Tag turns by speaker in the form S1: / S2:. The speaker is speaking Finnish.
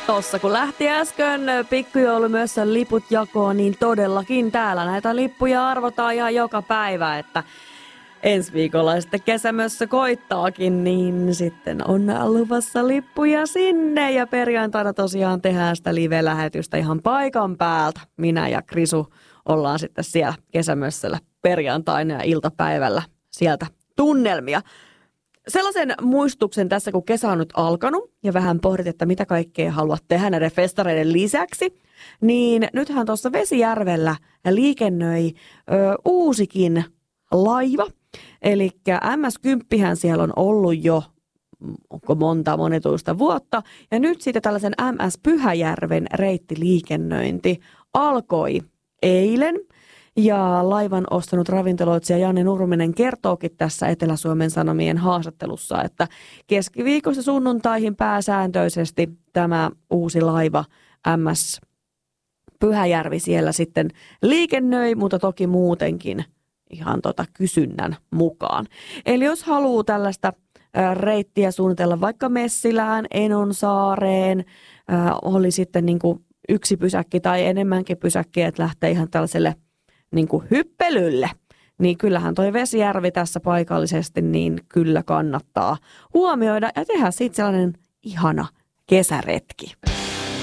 S1: Tossa kun lähti äsken pikkujoulumössön liput jakoon, niin todellakin täällä näitä lippuja arvotaan ihan joka päivä, että ensi viikolla sitten kesämössö koittaakin, niin sitten on luvassa lippuja sinne. Ja perjantaina tosiaan tehdään sitä live-lähetystä ihan paikan päältä. Minä ja Krisu ollaan sitten siellä kesämössöllä perjantaina ja iltapäivällä sieltä tunnelmia. Sellaisen muistuksen tässä, kun kesä on nyt alkanut ja vähän pohdit, että mitä kaikkea haluat tehdä näiden festareiden lisäksi, niin nythän tuossa Vesijärvellä liikennöi uusikin laiva. Eli MS-10 siellä on ollut jo onko monituista vuotta. Ja nyt sitten tällaisen MS Pyhäjärven reittiliikennöinti alkoi eilen. Ja laivan ostanut ravintoloitsija Janne Nurminen kertookin tässä Etelä-Suomen Sanomien haastattelussa, että keskiviikosta sunnuntaihin pääsääntöisesti tämä uusi laiva MS Pyhäjärvi siellä sitten liikennöi, mutta toki muutenkin ihan kysynnän mukaan. Eli jos haluaa tällaista reittiä suunnitella vaikka Messilään, Enonsaareen, oli sitten niin kuin yksi pysäkki tai enemmänkin pysäkkiä, että lähtee ihan tällaiselle niin kuin hyppelylle, niin kyllähän toi Vesijärvi tässä paikallisesti, niin kyllä kannattaa huomioida ja tehdä siitä sellainen ihana kesäretki.